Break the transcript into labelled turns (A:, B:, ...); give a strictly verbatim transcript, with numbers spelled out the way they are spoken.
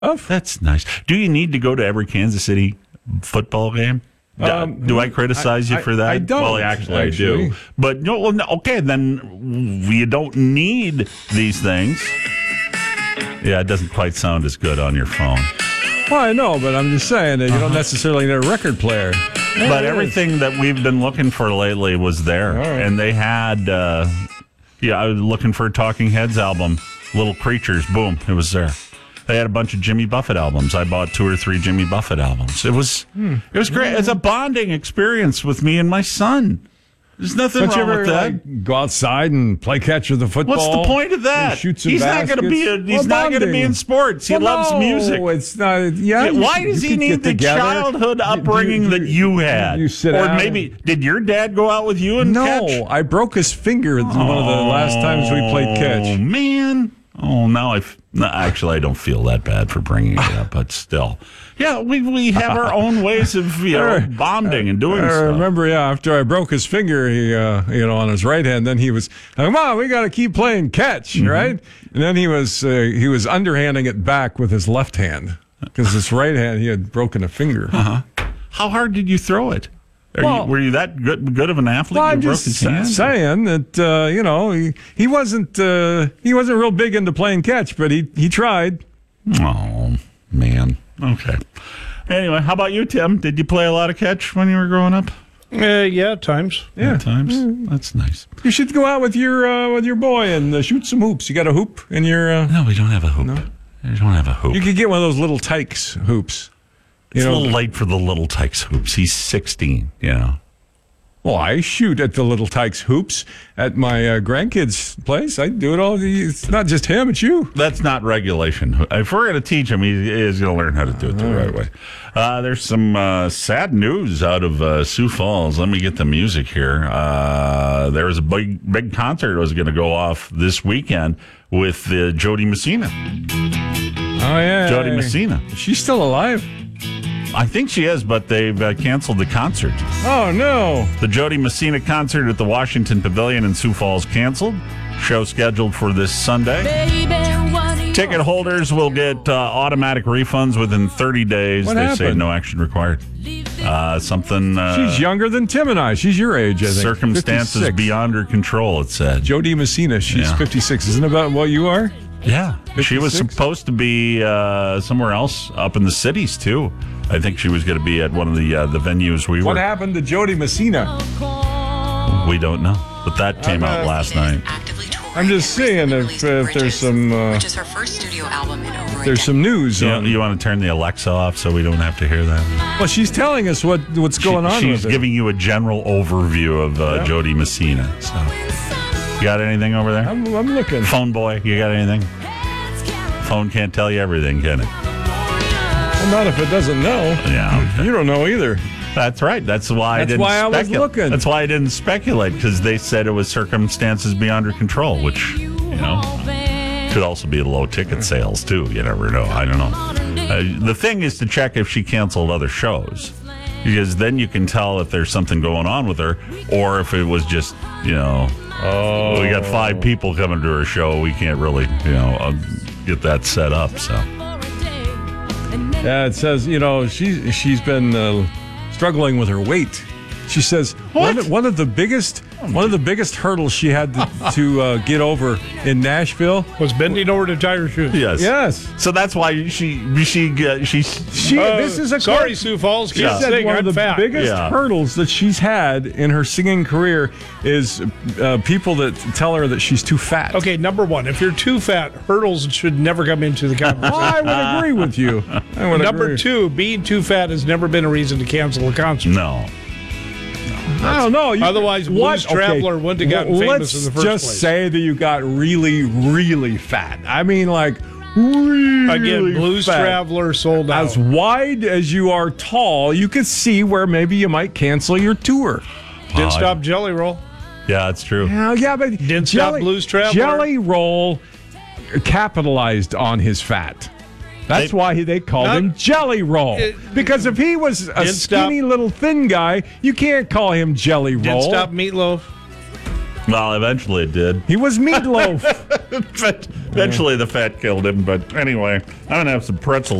A: That's nice. Do you need to go to every Kansas City football game? Um, do I criticize
B: I,
A: you for that?
B: I, I don't.
A: Well, actually,
B: actually.
A: I do. But no, well, no, okay, then you don't need these things. Yeah, it doesn't quite sound as good on your phone.
B: Well, I know, but I'm just saying that you uh-huh. don't necessarily need a record player.
A: Yeah, but everything that we've been looking for lately was there. Right. And they had, uh, yeah, I was looking for a Talking Heads album, Little Creatures, boom, it was there. They had a bunch of Jimmy Buffett albums. I bought two or three Jimmy Buffett albums. It was hmm. it was great. It's a bonding experience with me and my son. There's nothing
B: Don't
A: wrong
B: you ever,
A: with that.
B: Like, go outside and play catch with the football.
A: What's the point of that?
B: Shoot some
A: he's
B: baskets.
A: not going to be. A, he's
B: well,
A: not going to be in sports. He
B: well,
A: loves
B: no,
A: music.
B: It's not. Yeah.
A: yeah why does he need the together. childhood upbringing you, you, that you had?
B: You sit
A: or
B: out
A: maybe did your dad go out with you and
B: no,
A: catch?
B: No, I broke his finger oh, one of the last times we played catch.
A: Oh man. Oh, now I no, actually I don't feel that bad for bringing it up, but still, yeah, we we have our own ways of you know bonding and doing
B: I
A: stuff.
B: I remember, yeah, after I broke his finger, he uh, you know on his right hand, then he was, come on, we got to keep playing catch, mm-hmm. right? And then he was uh, he was underhanding it back with his left hand because his right hand he had broken a finger.
A: Uh-huh. How hard did you throw it? Are
B: well,
A: you, were you that good, good of an athlete?
B: Well,
A: you
B: I'm
A: broke
B: just
A: his hand?
B: saying that uh, you know he he wasn't uh, he wasn't real big into playing catch, but he he tried.
A: Oh man. Okay. Anyway, how about you, Tim? Did you play a lot of catch when you were growing up?
C: Uh, yeah, at times.
A: Yeah, at times. Mm. That's nice.
B: You should go out with your uh, with your boy and uh, shoot some hoops. You got a hoop in your? Uh...
A: No, we don't have a hoop. No? We don't have a hoop.
B: You could get one of those little Tykes hoops.
A: You
B: it's
A: know,
B: a
A: little late for the little Tykes hoops. He's sixteen, you know.
B: Well, I shoot at the little Tykes hoops at my uh, grandkids' place. I do it all. It's not just him, it's you.
A: That's not regulation. If we're going to teach him, he is going to learn how to do it the right way. Uh, there's some uh, sad news out of uh, Sioux Falls. Let me get the music here. Uh, there was a big, big concert that was going to go off this weekend with uh, Jody Messina.
B: Oh, yeah.
A: Jody Messina.
B: She's still alive.
A: I think she is, but they've uh, canceled the concert.
B: Oh, no.
A: The Jody Messina concert at the Washington Pavilion in Sioux Falls canceled. Show scheduled for this Sunday. Baby, ticket holders will get uh, automatic refunds within thirty days.
B: What
A: they
B: happened?
A: say no action required. Uh, something. Uh,
B: She's younger than Tim and I. She's your age, I think.
A: Circumstances
B: fifty-six.
A: Beyond her control, it said.
B: Jody Messina, she's
A: yeah.
B: fifty-six. Isn't it about what you are?
A: Yeah.
B: fifty-six?
A: She was supposed to be uh, somewhere else up in the cities, too. I think she was going to be at one of the uh, the venues we
B: what
A: were.
B: What happened to Jody Messina?
A: We don't know. But that came out last night.
B: I'm just saying if, uh, if there's some uh,
D: which is her first studio album in over
B: there's some news.
A: You,
B: on,
A: you want to turn the Alexa off so we don't have to hear that?
B: Well, she's telling us what what's going
A: she,
B: on.
A: She's
B: with
A: giving
B: it.
A: you a general overview of uh, yeah. Jody Messina. So, you got anything over there?
B: I'm, I'm looking.
A: Phone boy, you got anything? Phone can't tell you everything, can it?
B: Well, not if it doesn't know.
A: Yeah, okay.
B: You don't know either.
A: That's right. That's why
B: That's
A: I didn't
B: why I was
A: specu-
B: looking.
A: That's why I didn't speculate, because they said it was circumstances beyond her control, which, you know, could also be low ticket sales, too. You never know. I don't know. Uh, the thing is to check if she canceled other shows, because then you can tell if there's something going on with her, or if it was just, you know, oh, we got five people coming to her show. We can't really, you know, uh, get that set up, so.
B: Yeah, it says, you know, she, she's been uh, struggling with her weight. She says one, one of the biggest one of the biggest hurdles she had to, to uh, get over in Nashville
C: was bending over to tie her shoes.
A: Yes,
B: yes.
A: So that's why she she uh, she
B: she.
C: Uh,
B: this is a
C: sorry,
B: quote.
C: Sioux Falls.
B: She
C: Yeah.
B: said
C: Saying
B: one of
C: I'm
B: the
C: fat.
B: biggest
A: Yeah.
B: hurdles that she's had in her singing career is uh, people that tell her that she's too fat.
C: Okay, number one, if you're too fat, hurdles should never come into the conversation.
B: Well, I would agree with you. I would
C: Number
B: agree.
C: two, being too fat has never been a reason to cancel a concert.
A: no.
B: I don't know. You,
C: Otherwise, Blues
B: what?
C: Traveler
B: okay.
C: wouldn't have gotten
B: Well,
C: famous in the first
B: Let's just
C: place.
B: say that you got really, really fat. I mean, like, really
C: Again, Blues
B: fat.
C: Traveler sold out.
B: As wide as you are tall, you could see where maybe you might cancel your tour.
C: Didn't
A: Oh,
C: stop Jelly Roll.
A: Yeah, that's true.
B: Yeah, yeah, but
C: Didn't
B: Jelly,
C: stop Blues Traveler.
B: Jelly Roll capitalized on his fat. That's
A: They-
B: why he, they called
C: Not-
B: him Jelly Roll.
C: It-
B: because if he was a
C: Didn't stop-
B: skinny little thin guy, you can't call him Jelly Roll.
C: Didn't stop Meatloaf.
A: Well, eventually it did.
B: He was meatloaf.
A: But eventually the fat killed him. But anyway, I'm going to have some pretzels.